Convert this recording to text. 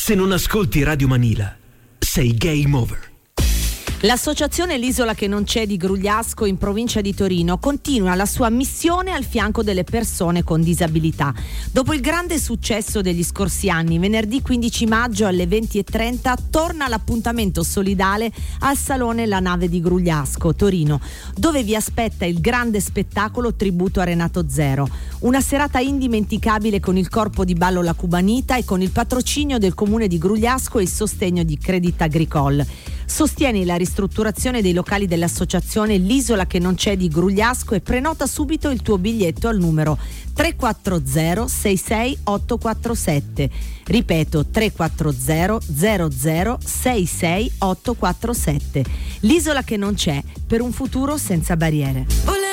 Se non ascolti Radio Manila, sei game over. L'associazione L'Isola che non c'è di Grugliasco in provincia di Torino continua la sua missione al fianco delle persone con disabilità. Dopo il grande successo degli scorsi anni, venerdì 15 maggio alle 20:30 torna l'appuntamento solidale al Salone La Nave di Grugliasco, Torino, dove vi aspetta il grande spettacolo tributo a Renato Zero. Una serata indimenticabile con il corpo di ballo La Cubanita e con il patrocinio del comune di Grugliasco e il sostegno di Crédit Agricole. Sostieni la ristrutturazione dei locali dell'associazione L'Isola che non c'è di Grugliasco e prenota subito il tuo biglietto al numero 340 66 847. Ripeto, 340 00 66 847. L'Isola che non c'è, per un futuro senza barriere.